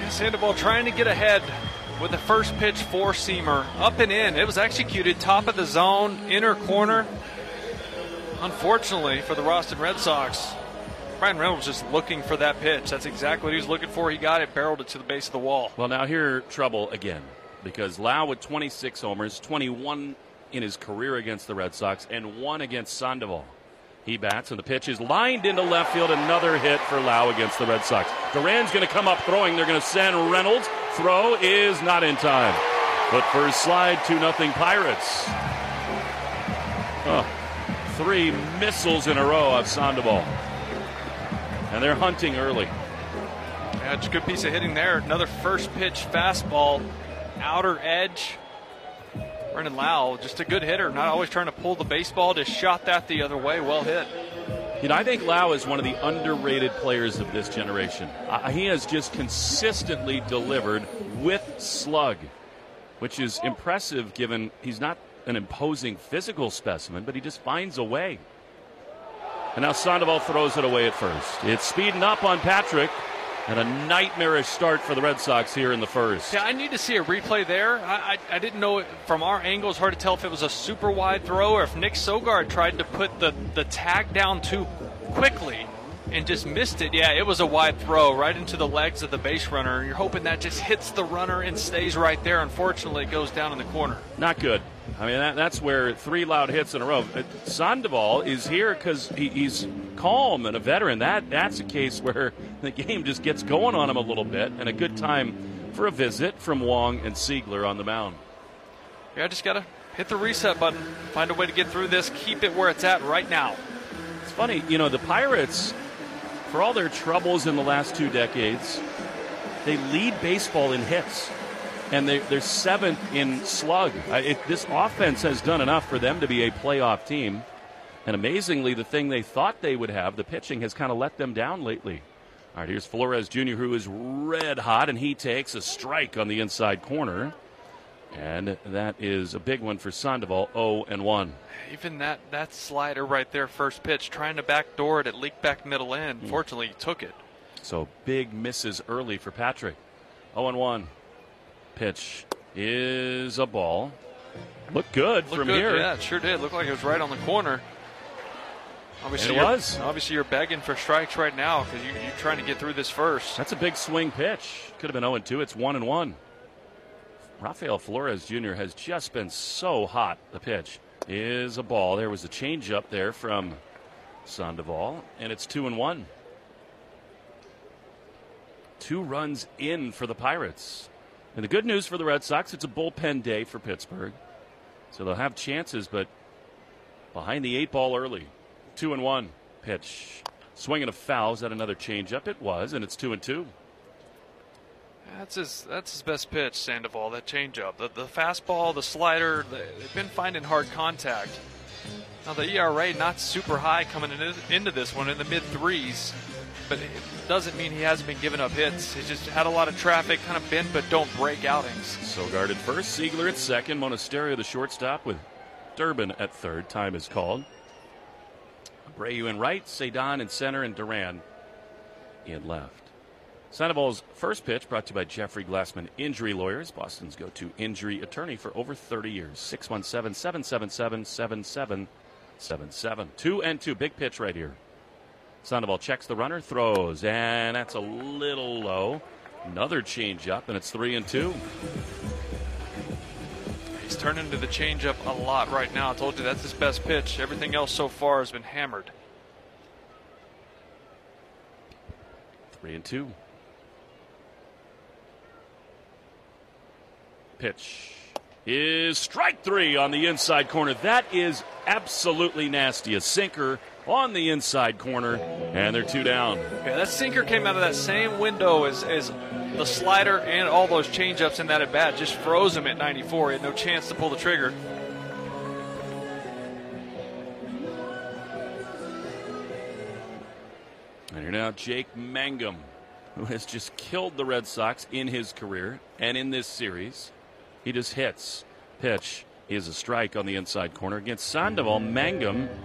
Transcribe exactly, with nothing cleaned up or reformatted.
Sandoval trying to get ahead with the first pitch four-seamer up and in. It was executed top of the zone, inner corner. Unfortunately for the Boston Red Sox, Bryan Reynolds just looking for that pitch. That's exactly what he was looking for. He got it, barreled it to the base of the wall. Well, now here trouble again, because Lau with twenty-six homers, twenty-one in his career against the Red Sox, and one against Sandoval. He bats, and the pitch is lined into left field. Another hit for Lau against the Red Sox. Duran's going to come up throwing. They're going to send Reynolds. Throw is not in time. But first slide, two nothing Pirates. Oh, three missiles in a row of Sandoval. And they're hunting early. Yeah, it's a good piece of hitting there. Another first pitch fastball, outer edge. Brendan Lau, just a good hitter, not always trying to pull the baseball, just shot that the other way, well hit. You know, I think Lau is one of the underrated players of this generation. Uh, he has just consistently delivered with slug, which is impressive given he's not an imposing physical specimen, but he just finds a way. And now Sandoval throws it away at first. It's speeding up on Patrick, and a nightmarish start for the Red Sox here in the first. Yeah, I need to see a replay there. I, I, I didn't know it, from our angle, it's hard to tell if it was a super wide throw or if Nick Sogard tried to put the, the tag down too quickly and just missed it. Yeah, it was a wide throw right into the legs of the base runner. You're hoping that just hits the runner and stays right there. Unfortunately, it goes down in the corner. Not good. I mean, that, that's where three loud hits in a row. Sandoval is here because he, he's calm and a veteran. That That's a case where the game just gets going on him a little bit, and a good time for a visit from Wong and Siegler on the mound. Yeah, just got to hit the reset button, find a way to get through this, keep it where it's at right now. It's funny, you know, the Pirates, for all their troubles in the last two decades, they lead baseball in hits. And they, they're seventh in slug. Uh, it, this offense has done enough for them to be a playoff team. And amazingly, the thing they thought they would have, the pitching, has kind of let them down lately. All right, here's Flores Junior, who is red hot, and he takes a strike on the inside corner. And that is a big one for Sandoval, oh and one. Even that, that slider right there, first pitch, trying to backdoor it, it leaked back middle in. Mm. Fortunately, he took it. So big misses early for Patrick. oh and one. Pitch is a ball. Looked good Looked from good. here. Yeah, it sure did. Looked like it was right on the corner. Obviously and it was. Obviously, you're begging for strikes right now because you, you're trying to get through this first. That's a big swing pitch. Could have been oh and two. It's one and one. Rafael Flores Junior has just been so hot. The pitch is a ball. There was a changeup there from Sandoval, and it's two and one. Two runs in for the Pirates. And the good news for the Red Sox, it's a bullpen day for Pittsburgh. So they'll have chances, but behind the eight ball early. Two and one. Pitch. Swinging a foul. Is that another changeup? It was, and it's two and two. That's his that's his best pitch, Sandoval, that changeup. The, the fastball, the slider, the, they've been finding hard contact. Now the E R A not super high coming in, into this one, in the mid threes. But it doesn't mean he hasn't been giving up hits. He's just had a lot of traffic, kind of bend but don't break outings. Sogard at first, Siegler at second, Monasterio the shortstop with Durbin at third. Time is called. Abreu in right, Cedon in center, and Duran in left. Sandoval's first pitch brought to you by Jeffrey Glassman Injury Lawyers, Boston's go-to injury attorney for over thirty years. six one seven, seven seven seven, seven seven seven seven. Two and two. Big pitch right here. Sandoval checks the runner, throws, and that's a little low. Another changeup, and it's three and two. He's turning to the changeup a lot right now. I told you that's his best pitch. Everything else so far has been hammered. Three and two. Pitch is strike three on the inside corner. That is absolutely nasty. A sinker on the inside corner, and they're two down. Yeah, that sinker came out of that same window as, as the slider and all those changeups in that at bat. Just froze him at ninety-four. He had no chance to pull the trigger. And here now, Jake Mangum, who has just killed the Red Sox in his career and in this series. He just hits. Pitch is a strike on the inside corner against Sandoval. Mangum